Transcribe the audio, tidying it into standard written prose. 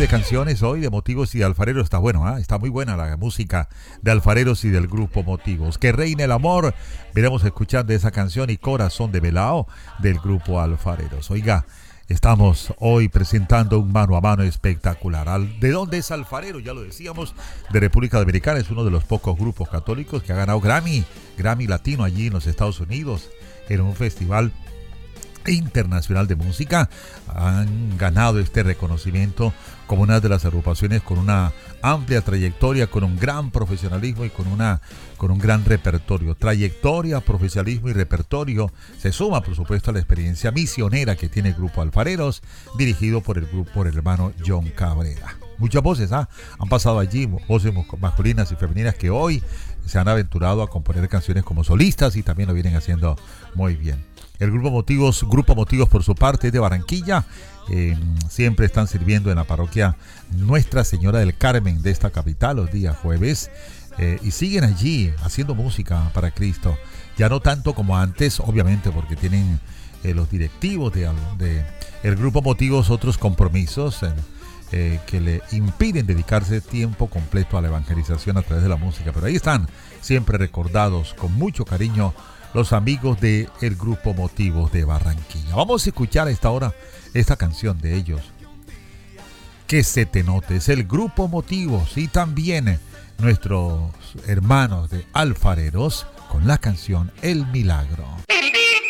de canciones hoy de Motivos y de Alfareros. Está bueno, ¿eh? Está muy buena la música de Alfareros y del grupo Motivos. Que reine el amor. Veremos escuchando esa canción y Corazón de Velao del grupo Alfareros. Oiga, estamos hoy presentando un mano a mano espectacular. ¿De dónde es Alfarero? Ya lo decíamos, de República Dominicana. Es uno de los pocos grupos católicos que ha ganado Grammy Latino allí en los Estados Unidos, en un festival internacional de música. Han ganado este reconocimiento como una de las agrupaciones con una amplia trayectoria, con un gran profesionalismo y con un gran repertorio. Trayectoria, profesionalismo y repertorio se suma, por supuesto, a la experiencia misionera que tiene el grupo Alfareros, dirigido por el hermano John Cabrera. Muchas voces han pasado allí, voces masculinas y femeninas que hoy se han aventurado a componer canciones como solistas y también lo vienen haciendo muy bien. El Grupo Motivos por su parte es de Barranquilla. Siempre están sirviendo en la parroquia Nuestra Señora del Carmen de esta capital los días jueves. Y siguen allí haciendo música para Cristo. Ya no tanto como antes, obviamente, porque tienen los directivos de el Grupo Motivos otros compromisos que le impiden dedicarse tiempo completo a la evangelización a través de la música. Pero ahí están, siempre recordados con mucho cariño, los amigos del Grupo Motivos de Barranquilla. Vamos a escuchar a esta hora esta canción de ellos. Que se te note, es el Grupo Motivos y también nuestros hermanos de Alfareros con la canción El Milagro.